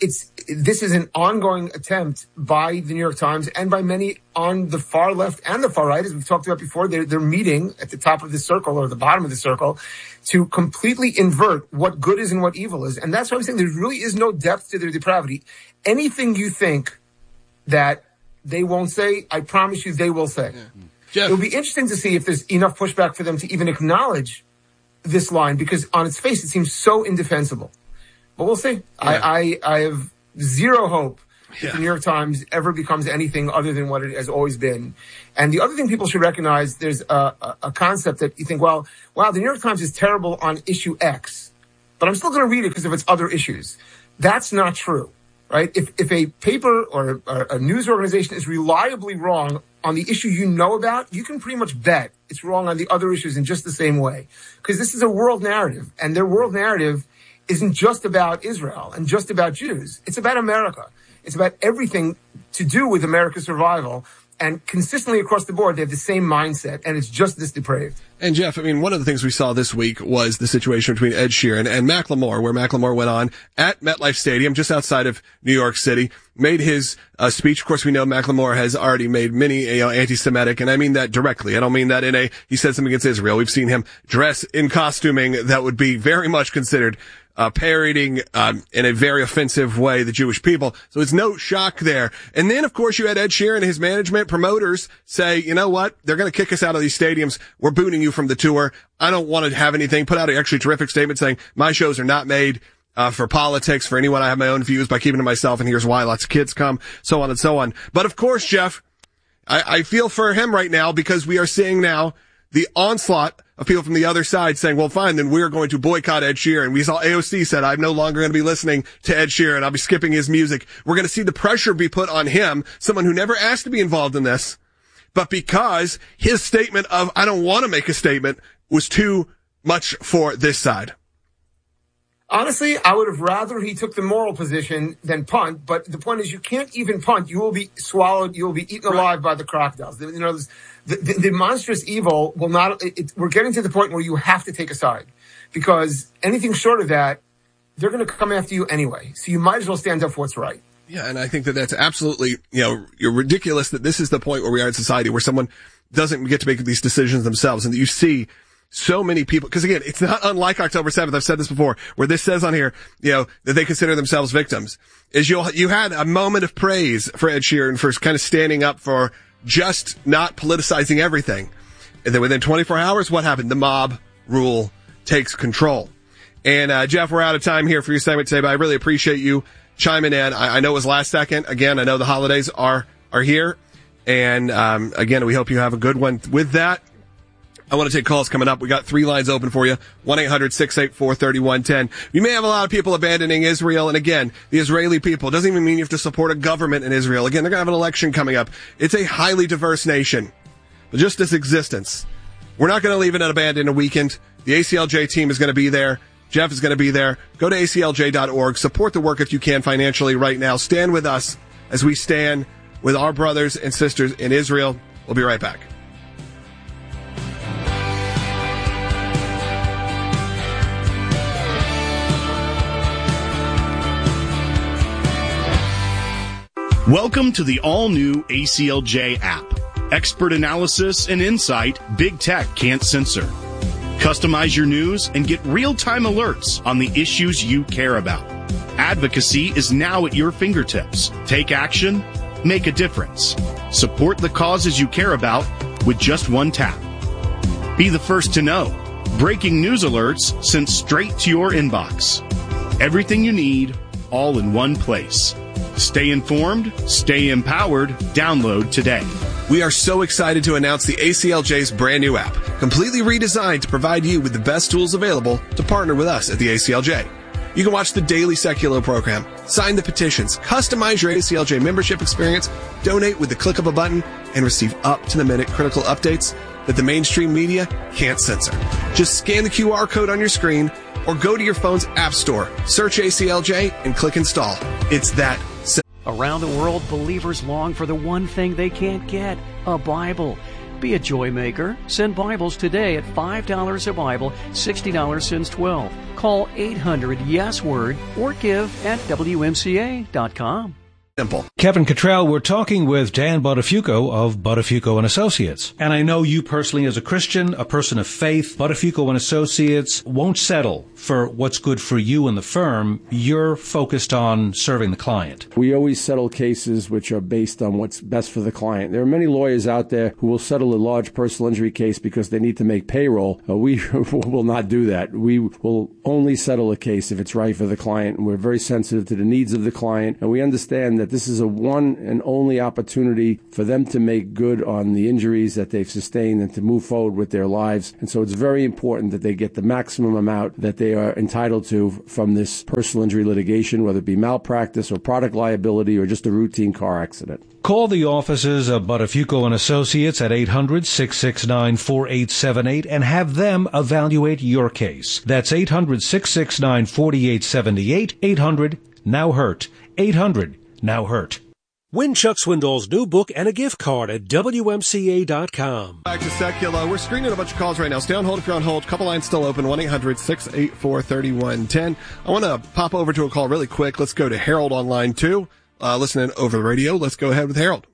this is an ongoing attempt by the New York Times and by many on the far left and the far right, as we've talked about before. They're, they're meeting at the top of the circle or the bottom of the circle to completely invert what good is and what evil is. And that's why I'm saying there really is no depth to their depravity. Anything you think that they won't say, I promise you they will say. Yeah. It'll be interesting to see if there's enough pushback for them to even acknowledge this line, because on its face it seems so indefensible. But we'll see. Yeah. I, I, I have zero hope yeah. that the New York Times ever becomes anything other than what it has always been. And the other thing people should recognize, there's a, a, a concept that you think, well, wow, the New York Times is terrible on issue X, but I'm still going to read it because of its other issues. That's not true, right? If, if a paper or a, a news organization is reliably wrong on the issue you know about, you can pretty much bet it's wrong on the other issues in just the same way. Because this is a world narrative, and their world narrative isn't just about Israel and just about Jews. It's about America. It's about everything to do with America's survival. And consistently across the board, they have the same mindset, and it's just this depraved. And Jeff, I mean, one of the things we saw this week was the situation between Ed Sheeran and Macklemore, where Macklemore went on at MetLife Stadium, just outside of New York City, made his uh, speech. Of course, we know Macklemore has already made many, you know, anti-Semitic, and I mean that directly. I don't mean that in a, he said something against Israel. We've seen him dress in costuming that would be very much considered Uh, parodying, um, in a very offensive way the Jewish people. So it's no shock there. And then, of course, you had Ed Sheeran and his management promoters say, you know what? They're going to kick us out of these stadiums. We're booting you from the tour. I don't want to have anything. Put out an actually terrific statement saying my shows are not made uh, for politics, for anyone. I have my own views by keeping to myself, and here's why. Lots of kids come, so on and so on. But of course, Jeff, I, I feel for him right now because we are seeing now the onslaught of people from the other side saying, well, fine, then we're going to boycott Ed Sheeran. We saw A O C said, I'm no longer going to be listening to Ed Sheeran. I'll be skipping his music. We're going to see the pressure be put on him, someone who never asked to be involved in this, but because his statement of, I don't want to make a statement, was too much for this side. Honestly, I would have rather he took the moral position than punt, but the point is you can't even punt. You will be swallowed. You will be eaten alive by the crocodiles. You know, the, the, the monstrous evil will not, it, it, we're getting to the point where you have to take a side, because anything short of that, they're going to come after you anyway. So you might as well stand up for what's right. Yeah, and I think that that's absolutely, you know, you're ridiculous that this is the point where we are in society where someone doesn't get to make these decisions themselves, and that you see so many people, because again, it's not unlike October seventh. I've said this before, where this says on here, you know, that they consider themselves victims. Is you you had a moment of praise for Ed Sheeran for kind of standing up for just not politicizing everything, and then within twenty-four hours, what happened? The mob rule takes control. And uh, Jeff, we're out of time here for your segment today, but I really appreciate you chiming in. I, I know it was last second. Again, I know the holidays are are here, and um, again, we hope you have a good one with that. I want to take calls coming up. We got three lines open for you. one eight hundred six eight four three one one zero. You may have a lot of people abandoning Israel. And again, the Israeli people, doesn't even mean you have to support a government in Israel. Again, they're going to have an election coming up. It's a highly diverse nation. But just its existence. We're not going to leave it unabandoned a weekend. The A C L J team is going to be there. Jeff is going to be there. Go to A C L J dot org. Support the work if you can financially right now. Stand with us as we stand with our brothers and sisters in Israel. We'll be right back. Welcome to the all-new A C L J app. Expert analysis and insight big tech can't censor. Customize your news and get real-time alerts on the issues you care about. Advocacy is now at your fingertips. Take action, make a difference. Support the causes you care about with just one tap. Be the first to know. Breaking news alerts sent straight to your inbox. Everything you need, all in one place. Stay informed, stay empowered. Download today. We are so excited to announce the A C L J's brand new app, completely redesigned to provide you with the best tools available to partner with us at the A C L J. You can watch the daily Secular program, sign the petitions, customize your A C L J membership experience, donate with the click of a button, and receive up-to-the-minute critical updates that the mainstream media can't censor. Just scan the Q R code on your screen or go to your phone's app store, search A C L J, and click install. It's that simple. Around the world, believers long for the one thing they can't get, a Bible. Be a joy maker. Send Bibles today at five dollars a Bible, sixty dollars since twelve. Call eight hundred yes word or give at W M C A dot com. Simple. Kevin Cottrell, we're talking with Dan Buttafuoco of Buttafuoco and Associates. And I know you personally as a Christian, a person of faith, Buttafuoco and Associates won't settle for what's good for you and the firm. You're focused on serving the client. We always settle cases which are based on what's best for the client. There are many lawyers out there who will settle a large personal injury case because they need to make payroll. Uh, we will not do that. We will only settle a case if it's right for the client, and we're very sensitive to the needs of the client, and we understand that this is a one and only opportunity for them to make good on the injuries that they've sustained and to move forward with their lives. And so it's very important that they get the maximum amount that they are entitled to from this personal injury litigation, whether it be malpractice or product liability or just a routine car accident. Call the offices of Buttafuoco and Associates at eight hundred, six six nine, four eight seven eight and have them evaluate your case. That's eight hundred, six six nine, four eight seven eight, eight hundred, now hurt, eight hundred, now hurt. Win Chuck Swindoll's new book and a gift card at W M C A dot com. Back to Secular. We're screening a bunch of calls right now. Stay on hold if you're on hold. Couple lines still open. one eight hundred, six eight four, three one one zero. I want to pop over to a call really quick. Let's go to Harold on line two. Uh, listening over the radio. Let's go ahead with Harold.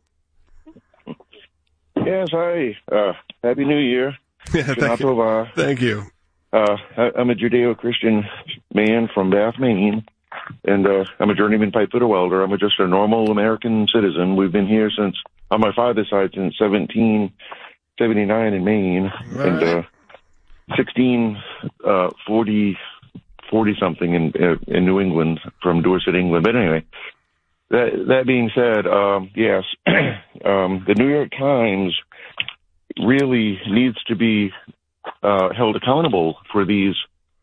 Yes, hi. Uh, Happy New Year. Yeah, thank you. Thank you. Uh, I, I'm a Judeo-Christian man from Bath, Maine, and uh, I'm a journeyman pipe fitter welder. I'm a, just a normal American citizen. We've been here since, on my father's side, since seventeen seventy-nine in Maine, right. and uh, sixteen forty, forty-something in, uh, in New England, from Dorset, England. But anyway, that, that being said, um, yes, um, the New York Times really needs to be uh, held accountable for these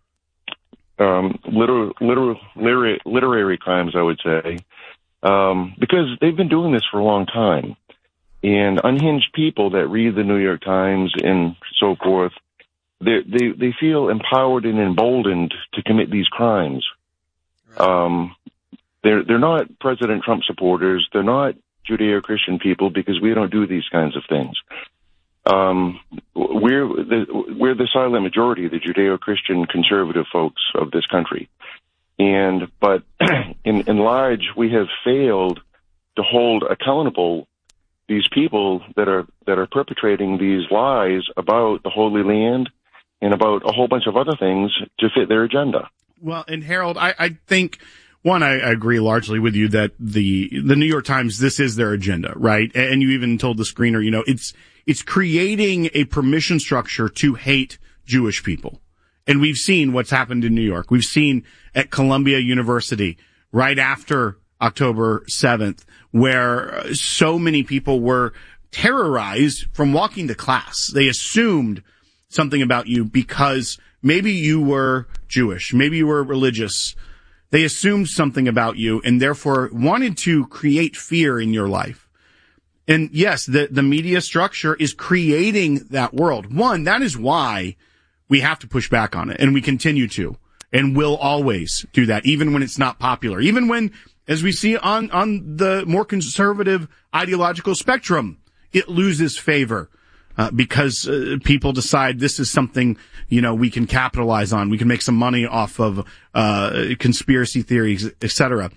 um, liter- liter- liter- literary crimes, I would say, um, because they've been doing this for a long time. And unhinged people that read the New York Times and so forth, they they, they feel empowered and emboldened to commit these crimes. Um, they're they're not President Trump supporters. They're not Judeo-Christian people, because we don't do these kinds of things. Um, we're the, we're the silent majority, the Judeo-Christian conservative folks of this country. And, but in, in large, we have failed to hold accountable these people that are, that are perpetrating these lies about the Holy Land and about a whole bunch of other things to fit their agenda. Well, and Harold, I, I think, one, I, I agree largely with you that the, the New York Times, this is their agenda, right? And you even told the screener, you know, it's, it's creating a permission structure to hate Jewish people. And we've seen what's happened in New York. We've seen at Columbia University right after October seventh, where so many people were terrorized from walking to class. They assumed something about you because maybe you were Jewish, maybe you were religious. They assumed something about you and therefore wanted to create fear in your life. And yes, the, the media structure is creating that world. One, that is why we have to push back on it, and we continue to, and will always do that, even when it's not popular, even when, as we see on, on the more conservative ideological spectrum, it loses favor, uh, because uh, people decide this is something, you know, we can capitalize on, we can make some money off of, uh, conspiracy theories, et cetera.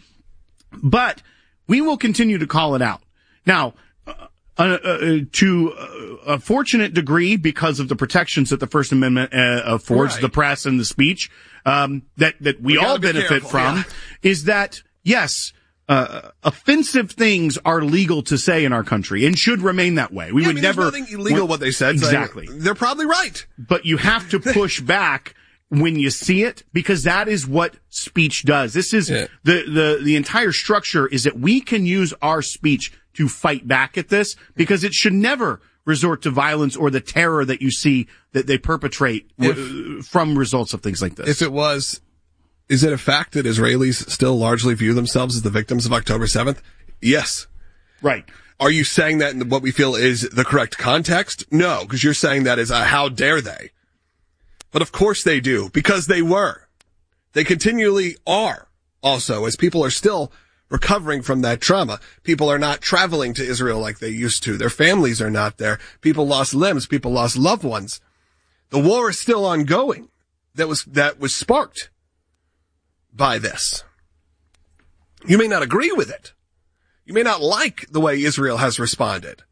But we will continue to call it out. Now, Uh, uh, to a fortunate degree, because of the protections that the First Amendment uh, affords right. the press and the speech, um, that that we, we all benefit careful, from, yeah. is that yes, uh, offensive things are legal to say in our country and should remain that way. We yeah, would I mean, never there's nothing illegal what they said. Exactly, so they're probably right, but you have to push back when you see it, because that is what speech does. This is yeah. the the the entire structure is that we can use our speech to fight back at this, because it should never resort to violence or the terror that you see that they perpetrate if, w- from results of things like this. If it was, is it a fact that Israelis still largely view themselves as the victims of October seventh? Yes. Right. Are you saying that in what we feel is the correct context? No, because you're saying that as a how dare they. But of course they do, because they were. They continually are also, as people are still recovering from that trauma. People are not traveling to Israel like they used to. Their families are not there. People lost limbs. People lost loved ones. The war is still ongoing. That was, that was sparked by this. You may not agree with it. You may not like the way Israel has responded.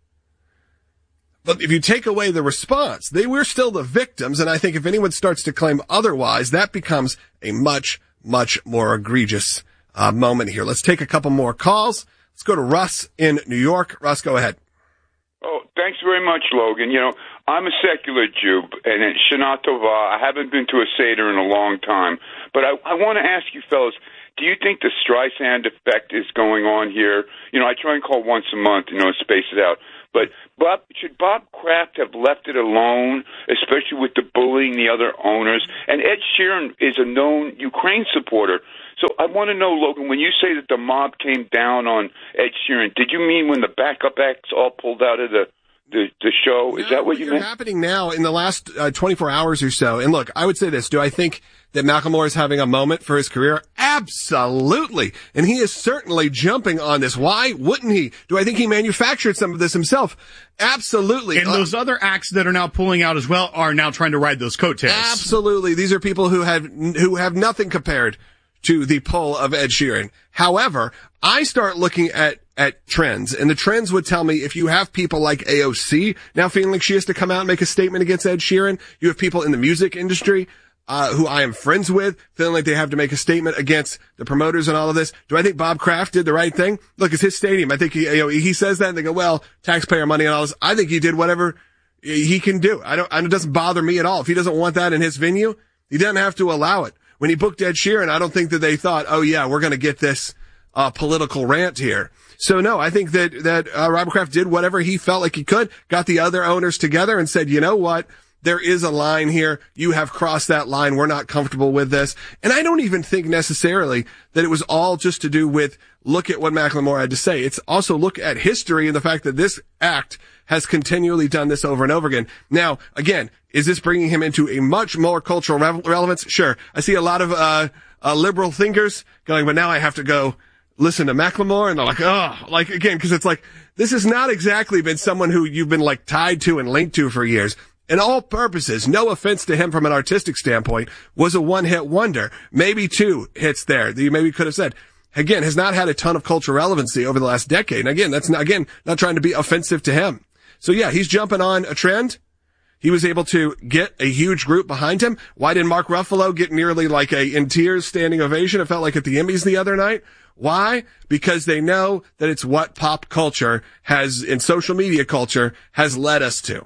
But if you take away the response, they were still the victims, and I think if anyone starts to claim otherwise, that becomes a much, much more egregious uh, moment here. Let's take a couple more calls. Let's go to Russ in New York. Russ, go ahead. Oh, thanks very much, Logan. You know, I'm a secular Jew, and at Shana Tova, I haven't been to a Seder in a long time. But I, I want to ask you fellas, do you think the Streisand effect is going on here? You know, I try and call once a month, you know, space it out. But Bob, should Bob Kraft have left it alone, especially with the bullying the other owners? And Ed Sheeran is a known Ukraine supporter. So I want to know, Logan, when you say that the mob came down on Ed Sheeran, did you mean when the backup acts all pulled out of the the, the show? Is no, that what you meant? Happening now in the last uh, twenty-four hours or so. And look, I would say this. Do I think that Macklemore is having a moment for his career? Absolutely. And he is certainly jumping on this. Why wouldn't he? Do I think he manufactured some of this himself? Absolutely. And uh, those other acts that are now pulling out as well are now trying to ride those coattails. Absolutely. These are people who have, who have nothing compared to the pull of Ed Sheeran. However, I start looking at, at trends, and the trends would tell me if you have people like A O C now feeling like she has to come out and make a statement against Ed Sheeran, you have people in the music industry, uh, who I am friends with, feeling like they have to make a statement against the promoters and all of this. Do I think Bob Kraft did the right thing? Look, it's his stadium. I think he, you know, he says that and they go, well, taxpayer money and all this. I think he did whatever he can do. I don't, it doesn't bother me at all. If he doesn't want that in his venue, he doesn't have to allow it. When he booked Ed Sheeran, I don't think that they thought, oh yeah, we're going to get this uh political rant here. So no, I think that that uh, Robert Kraft did whatever he felt like he could, got the other owners together and said, you know what? There is a line here. You have crossed that line. We're not comfortable with this. And I don't even think necessarily that it was all just to do with look at what Macklemore had to say. It's also look at history and the fact that this act has continually done this over and over again. Now, again, is this bringing him into a much more cultural re- relevance? Sure. I see a lot of, uh, uh, liberal thinkers going, but now I have to go listen to Macklemore, and they're like, oh, like again, cause it's like, this has not exactly been someone who you've been like tied to and linked to for years. In all purposes, no offense to him from an artistic standpoint, was a one-hit wonder. Maybe two hits there that you maybe could have said. Again, has not had a ton of cultural relevancy over the last decade. And again, that's not, again, not trying to be offensive to him. So yeah, he's jumping on a trend. He was able to get a huge group behind him. Why did Mark Ruffalo get nearly like a in tears standing ovation? It felt like at the Emmys the other night. Why? Because they know that it's what pop culture has, in social media culture, has led us to.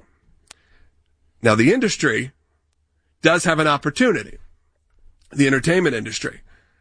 Now, the industry does have an opportunity, the entertainment industry,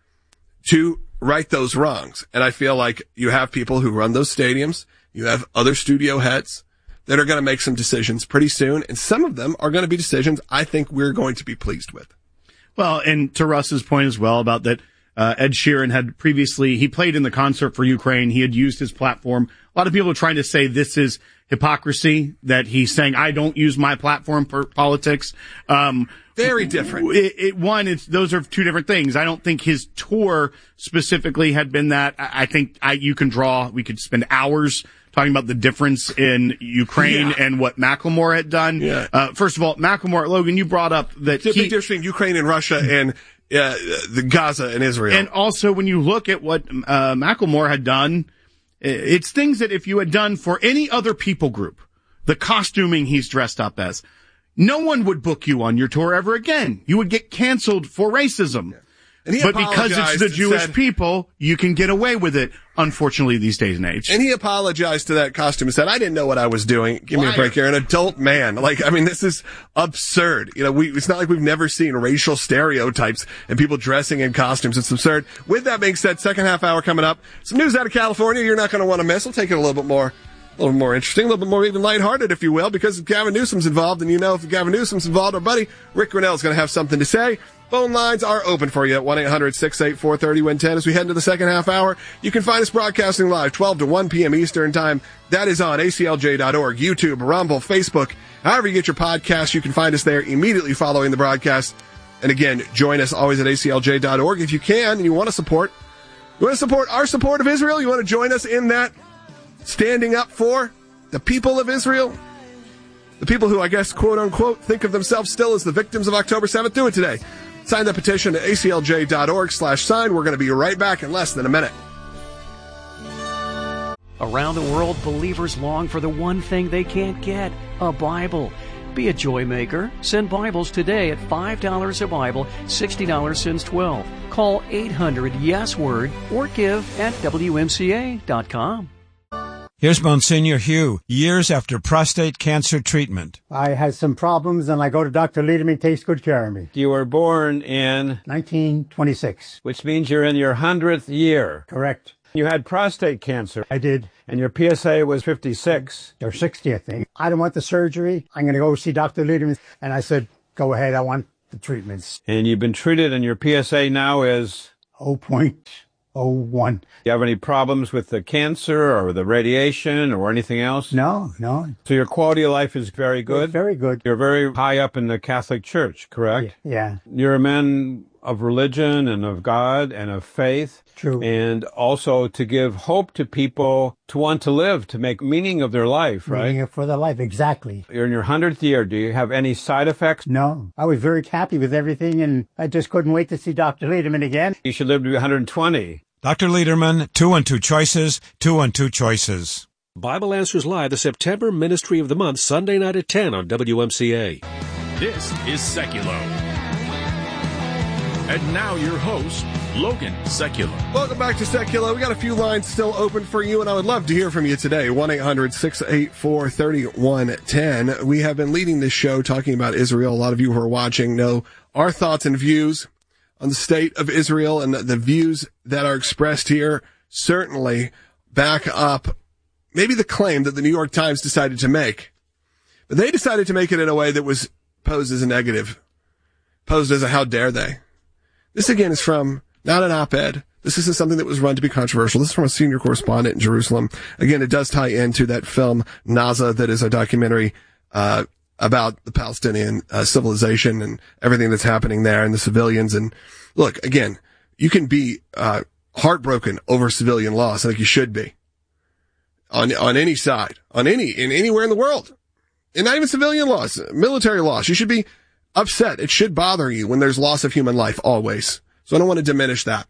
to right those wrongs. And I feel like you have people who run those stadiums, you have other studio heads that are going to make some decisions pretty soon, and some of them are going to be decisions I think we're going to be pleased with. Well, and to Russ's point as well about that, uh, Ed Sheeran had previously, he played in the concert for Ukraine. He had used his platform. A lot of people are trying to say this is hypocrisy, that he's saying, I don't use my platform for politics. Um, Very different. It, it, one, it's, those are two different things. I don't think his tour specifically had been that. I, I think I, you can draw, we could spend hours talking about the difference in Ukraine yeah. and what Macklemore had done. Yeah. Uh, first of all, Macklemore, Logan, you brought up that it's a big difference between Ukraine and Russia and uh, the Gaza and Israel. And also when you look at what uh, Macklemore had done, it's things that if you had done for any other people group, the costuming he's dressed up as, no one would book you on your tour ever again. You would get canceled for racism. Yeah. And he but because it's the Jewish said, people, you can get away with it, unfortunately, these days and age. And he apologized to that costume and said, I didn't know what I was doing. Give Liar. me a break here. An adult man. Like, I mean, this is absurd. You know, we, it's not like we've never seen racial stereotypes and people dressing in costumes. It's absurd. With that being said, second half hour coming up. Some news out of California you're not going to want to miss. We'll take it a little bit more, a little more interesting, a little bit more even lighthearted, if you will, because Gavin Newsom's involved. And you know, if Gavin Newsom's involved, our buddy Rick Grinnell's going to have something to say. Phone lines are open for you at one eight hundred six eight four three oh one oh. As we head into the second half hour, you can find us broadcasting live twelve to one p.m. Eastern Time. That is on A C L J dot org, YouTube, Rumble, Facebook. However you get your podcasts, you can find us there immediately following the broadcast. And again, join us always at A C L J dot org. If you can and you want to support You want to support our support of Israel? You want to join us in that standing up for the people of Israel? The people who, I guess, quote unquote, think of themselves still as the victims of October seventh? Do it today. Sign the petition at A C L J dot org slash sign. We're going to be right back in less than a minute. Around the world, believers long for the one thing they can't get, a Bible. Be a joy maker. Send Bibles today at five dollars a Bible, sixty dollars since twelve. Call eight hundred yes word or give at W M C A dot com. Here's Monsignor Hugh, years after prostate cancer treatment. I had some problems, and I go to Doctor Lederman, takes good care of me. You were born in? nineteen twenty-six. Which means you're in your hundredth year. Correct. You had prostate cancer. I did. And your P S A was fifty-six. Or sixty, I think. I don't want the surgery. I'm going to go see Doctor Lederman. And I said, go ahead, I want the treatments. And you've been treated, and your P S A now is? zero point zero one. Do you have any problems with the cancer or the radiation or anything else? No, no. So your quality of life is very good? It's very good. You're very high up in the Catholic Church, correct? Yeah. You're a man of religion and of God and of faith. True. And also to give hope to people to want to live, to make meaning of their life, right? Meaning for their life, exactly. You're in your hundredth year. Do you have any side effects? No. I was very happy with everything, and I just couldn't wait to see Doctor Lederman again. You should live to be one hundred twenty. Doctor Lederman, two and two choices, two and two choices. Bible Answers Live, the September Ministry of the Month, Sunday night at ten on W M C A. This is Seculo. And now your host, Logan Seculo. Welcome back to Seculo. We got a few lines still open for you, and I would love to hear from you today. one eight hundred six eight four three one one zero. We have been leading this show talking about Israel. A lot of you who are watching know our thoughts and views on the state of Israel, and the views that are expressed here certainly back up maybe the claim that the New York Times decided to make. But they decided to make it in a way that was posed as a negative, posed as a how dare they. This, again, is from not an op-ed. This isn't something that was run to be controversial. This is from a senior correspondent in Jerusalem. Again, it does tie into that film, Naza, that is a documentary uh about the Palestinian uh, civilization and everything that's happening there and the civilians. And look, again, you can be uh heartbroken over civilian loss. I think you should be. On on any side, on any, in anywhere in the world. And not even civilian loss, military loss. You should be upset. It should bother you when there's loss of human life, always. So I don't want to diminish that.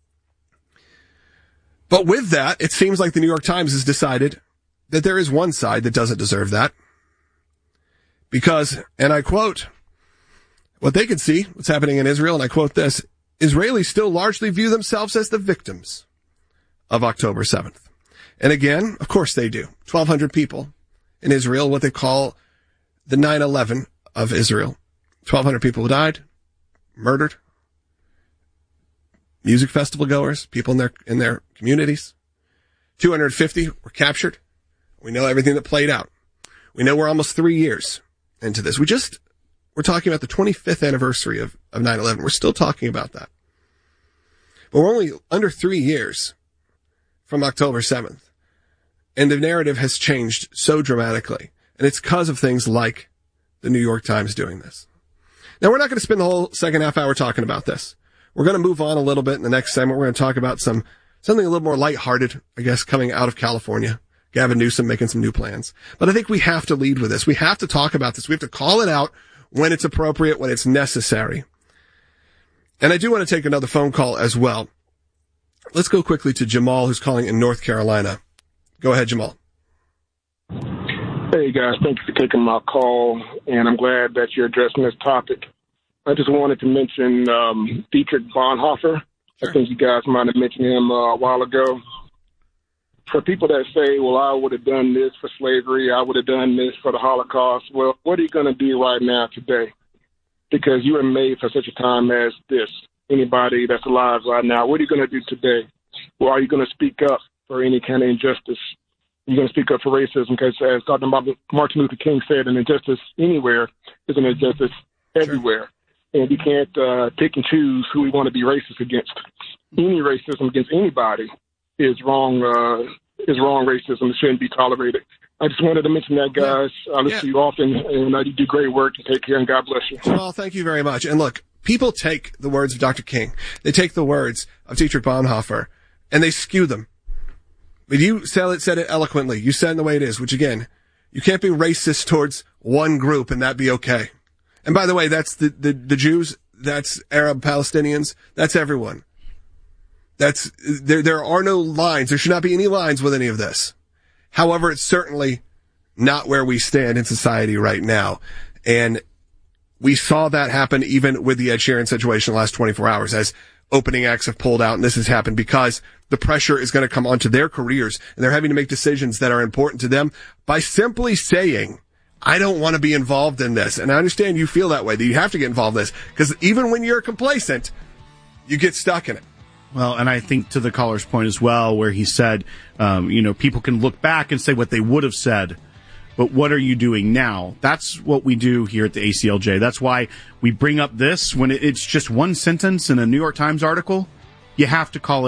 But with that, it seems like the New York Times has decided that there is one side that doesn't deserve that. Because, and I quote, what they can see, what's happening in Israel, and I quote this, Israelis still largely view themselves as the victims of October seventh. And again, of course they do. twelve hundred people in Israel, what they call the nine eleven of Israel. twelve hundred people who died, murdered, music festival goers, people in their, in their communities. two hundred fifty were captured. We know everything that played out. We know we're almost three years into this. We just, we're talking about the twenty-fifth anniversary of, of nine eleven. We're still talking about that. But we're only under three years from October seventh. And the narrative has changed so dramatically. And it's because of things like the New York Times doing this. Now, we're not going to spend the whole second half hour talking about this. We're going to move on a little bit in the next segment. We're going to talk about some, something a little more lighthearted, I guess, coming out of California. Gavin Newsom making some new plans. But I think we have to lead with this. We have to talk about this. We have to call it out when it's appropriate, when it's necessary. And I do want to take another phone call as well. Let's go quickly to Jamal, who's calling in North Carolina. Go ahead, Jamal. Hey, guys. Thank you for taking my call, and I'm glad that you're addressing this topic. I just wanted to mention um, Dietrich Bonhoeffer. Sure. I think you guys might have mentioned him uh, a while ago. For people that say, well, I would have done this for slavery, I would have done this for the Holocaust, well, what are you going to do right now today? Because you were made for such a time as this. Anybody that's alive right now, what are you going to do today? Well, are you going to speak up for any kind of injustice? You're going to speak up for racism because, as Doctor Martin Luther King said, an injustice anywhere is an injustice everywhere. Sure. And we can't uh, pick and choose who we want to be racist against. Any racism against anybody is wrong. Uh, is wrong racism. It shouldn't be tolerated. I just wanted to mention that, guys. I listen yeah. to you often, and uh, you do great work. And take care, and God bless you. Well, thank you very much. And look, people take the words of Doctor King. They take the words of Dietrich Bonhoeffer and they skew them. But you said it, said it eloquently. You said it the way it is, which again, you can't be racist towards one group and that be okay. And by the way, that's the, the, the Jews, that's Arab Palestinians, that's everyone. That's, there, there are no lines. There should not be any lines with any of this. However, it's certainly not where we stand in society right now. And we saw that happen even with the Ed Sheeran situation the last twenty-four hours as opening acts have pulled out. And this has happened because the pressure is going to come onto their careers and they're having to make decisions that are important to them by simply saying, I don't want to be involved in this. And I understand you feel that way, that you have to get involved in this because even when you're complacent, you get stuck in it. Well, and I think to the caller's point as well, where he said, um, you know, people can look back and say what they would have said, but what are you doing now? That's what we do here at the A C L J. That's why we bring up this when it's just one sentence in a New York Times article. You have to call it